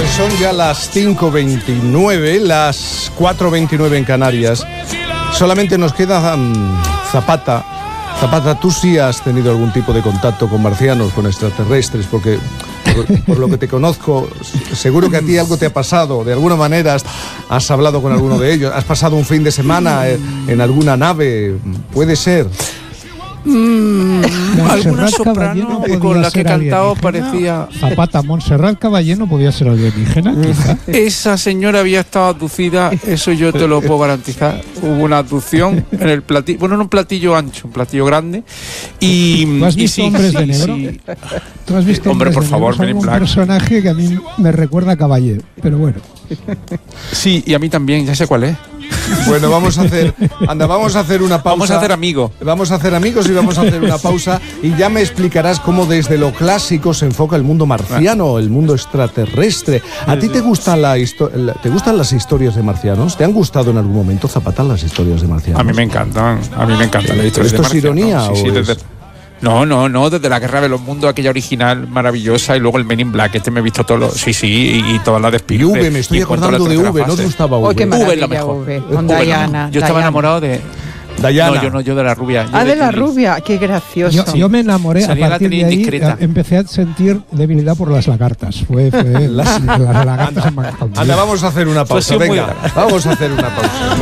son ya las 5:29, las 4:29 en Canarias. Solamente nos queda Zapata. Zapata, tú sí has tenido algún tipo de contacto con marcianos, con extraterrestres, porque por lo que te conozco, seguro que a ti algo te ha pasado. De alguna manera has hablado con alguno de ellos. ¿Has pasado un fin de semana en alguna nave? ¿Puede ser? Alguna soprano con la que he cantado parecía... Zapata, Montserrat Caballé no podía ser alienígena, quizá. Esa señora había estado abducida, eso yo te lo puedo garantizar. Hubo una abducción en el platillo, bueno, en un platillo ancho, un platillo grande. ¿Tú has visto Hombres de Negro? Sí. ¿Tú has visto Hombre, por favor, Men in Black? Un personaje que a mí me recuerda a Caballé, pero bueno. Sí, y a mí también, ya sé cuál es. Bueno, vamos a hacer una pausa. Vamos a hacer amigos. Vamos a hacer amigos y vamos a hacer una pausa y ya me explicarás cómo desde lo clásico se enfoca el mundo marciano, el mundo extraterrestre. ¿A ti te gustan las historias de marcianos? ¿Te han gustado en algún momento, Zapata, las historias de marcianos? A mí me encantan las historias de marcianos. ¿Esto es ironía o es...? No, desde la Guerra de los Mundos, aquella original maravillosa, y luego el Men in Black, me he visto y todas las de Spielberg. Y V, me estoy acordando de V, ¿no te gustaba V? Qué V es la mejor. V, con Diana. Yo estaba enamorado de... Diana. No, yo de la rubia. De la rubia, qué gracioso. Yo me enamoré, a partir de ahí indiscreta. empecé a sentir debilidad por las lagartas. Fue las lagartas en Manhattan. Anda, vamos a hacer una pausa, venga, vamos a hacer una pausa.